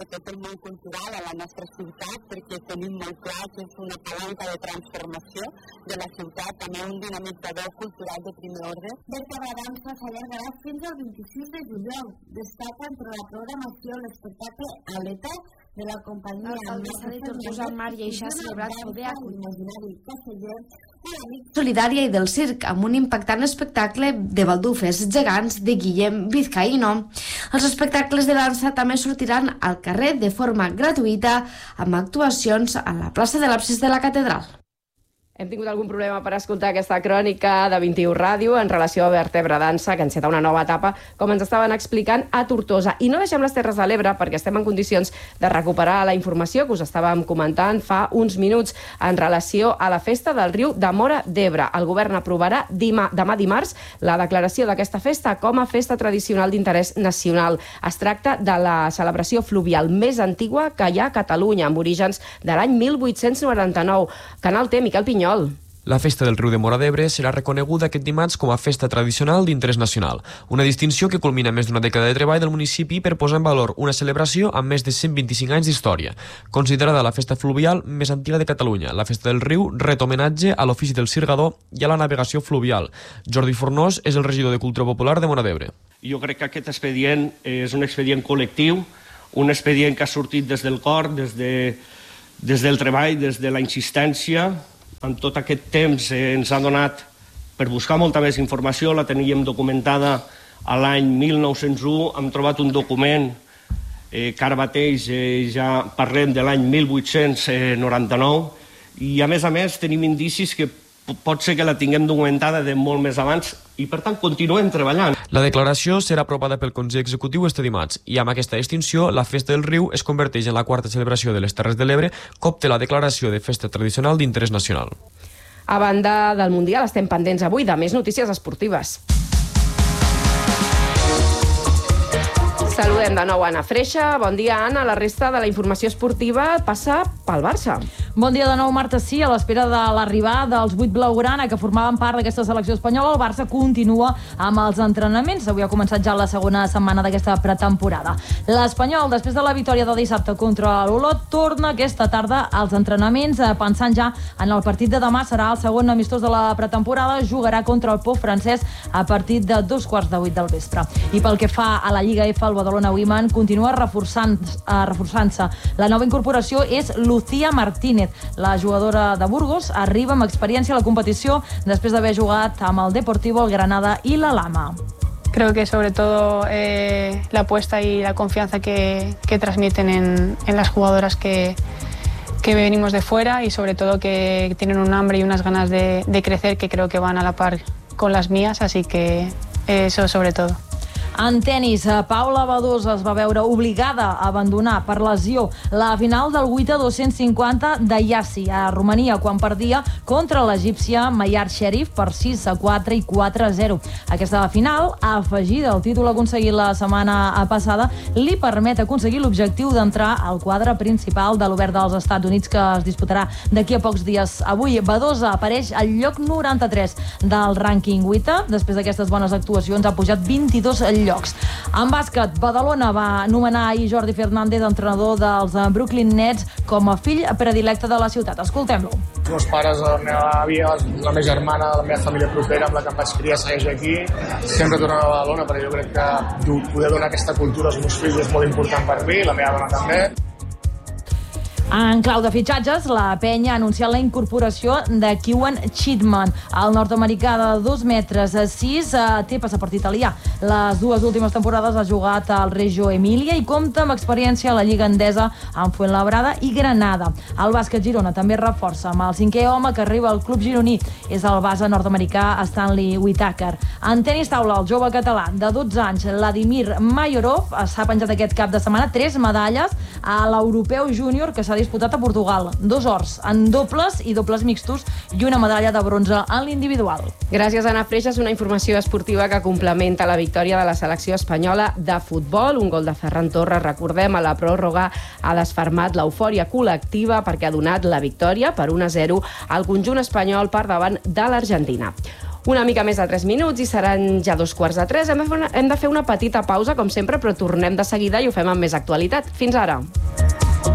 tot el món cultural a la nostra ciutat, perquè tenim molt clar que és una palanca de transformació de la ciutat, també un dinamitzador cultural de primer ordre. Berta Bradança s'allargarà fins al 26 de juliol. Destaca entre la programació l'espectacle Aleta de la companyia Alcaldessa de Tortosa al Mar i això ha celebrat poder acollir solidària i del circ, amb un impactant espectacle de baldufes gegants de Guillem Vizcaíno. Els espectacles de dansa també sortiran al carrer de forma gratuïta amb actuacions a la plaça de l'Absis de la Catedral. Hem tingut algun problema per escoltar aquesta crònica de 21 Ràdio en relació a Berta Bradança, que enceta una nova etapa, com ens estaven explicant, a Tortosa. I no deixem les Terres de l'Ebre perquè estem en condicions de recuperar la informació que us estàvem comentant fa uns minuts en relació a la festa del riu de Móra d'Ebre. El govern aprovarà demà dimarts la declaració d'aquesta festa com a festa tradicional d'interès nacional. Es tracta de la celebració fluvial més antigua que hi ha a Catalunya, amb orígens de l'any 1899. Canal T, Miquel Pinyol. La festa del riu de Móra d'Ebre serà reconeguda aquest dimarts com a festa tradicional d'interès nacional, una distinció que culmina més d'una dècada de treball del municipi per posar en valor una celebració amb més de 125 anys d'història. Considerada la festa fluvial més antiga de Catalunya, la festa del riu ret homenatge a l'ofici del sirgador i a la navegació fluvial. Jordi Fornós és el regidor de Cultura Popular de Móra d'Ebre. Jo crec que aquest expedient és un expedient col·lectiu, un expedient que ha sortit des del cor, des del treball, des de la insistència. En tot aquest temps ens ha donat per buscar molta més informació, la teníem documentada a l'any 1901, hem trobat un document que ara mateix ja parlem de l'any 1899 i a més tenim indicis que pot ser que la tinguem documentada de molt més abans i per tant continuem treballant. La declaració serà aprovada pel Consell Executiu este dimarts i amb aquesta distinció la festa del riu es converteix en la quarta celebració de les Terres de l'Ebre que obté la declaració de festa tradicional d'interès nacional. A banda del Mundial estem pendents avui de més notícies esportives. Saludem de nou Anna Freixa. Bon dia, Anna. La resta de la informació esportiva passa pel Barça. Bon dia de nou, Marta. Sí, a l'espera de l'arribada dels 8 blaugrana que formaven part d'aquesta selecció espanyola, el Barça continua amb els entrenaments. Avui ha començat ja la segona setmana d'aquesta pretemporada. L'Espanyol, després de la victòria de dissabte contra l'Olot, torna aquesta tarda als entrenaments, pensant ja en el partit de demà. Serà el segon amistós de la pretemporada. Jugarà contra el Pau francès a partir de 7:15 del vespre. I pel que fa a la Lliga F, el Badalona Women continua reforçant-se. La nova incorporació és Lucía Martínez. La jugadora de Burgos arriba amb experiència a la competició després d'haver jugat amb el Deportivo, el Granada i la Lama. Creo que sobre todo la apuesta y la confianza que transmiten en las jugadoras que venimos de fuera y sobre todo que tienen un hambre y unas ganas de crecer que creo que van a la par con las mías, así que eso sobre todo. En tenis, Paula Badosa es va veure obligada a abandonar per lesió la final del 8 a 250 de Iasi a Romania, quan perdia contra l'egípcia Mayar Sherif per 6-4 i 4-0. Aquesta final, afegida al títol aconseguit la setmana passada, li permet aconseguir l'objectiu d'entrar al quadre principal de l'Obert dels Estats Units, que es disputarà d'aquí a pocs dies. Avui, Badosa apareix al lloc 93 del rànquing WTA. Després d'aquestes bones actuacions ha pujat 22 llocs. En bàsquet, Badalona va nomenar ahir Jordi Fernández, entrenador dels Brooklyn Nets, com a fill predilecte de la ciutat. Escoltem-lo. Els meus pares, la meva àvia, la meva germana, la meva família propera amb la que em vaig criar segueix aquí. Sempre torno a Badalona perquè jo crec que poder donar aquesta cultura als meus fills és molt important per mi, la meva dona també. En clau de fitxatges, la penya ha anunciat la incorporació de Kiwan Chitman. El nord-americà de 2 metres 6 té passaport italià. Les dues últimes temporades ha jugat al Reggio Emilia i compta amb experiència a la Lliga Endesa amb Fuenlabrada i Granada. El bàsquet Girona també reforça amb el 5è home que arriba al club gironí. És el base nord-americà Stanley Whitaker. En tenis taula, el jove català de 12 anys, Vladimir Mayorov, s'ha penjat aquest cap de setmana 3 medalles a l'Europeu Júnior que s'ha disputat a Portugal. 2 ors en dobles i dobles mixtos i una medalla de bronze en l'individual. Gràcies, Anna Freixa. És una informació esportiva que complementa la victòria de la selecció espanyola de futbol. Un gol de Ferran Torres, recordem, a la pròrroga ha desfermat l'eufòria col·lectiva perquè ha donat la victòria per 1-0 al conjunt espanyol per davant de l'Argentina. Una mica més de 3 minuts i seran ja 2:45. Hem de fer una petita pausa, com sempre, però tornem de seguida i ho fem amb més actualitat. Fins ara.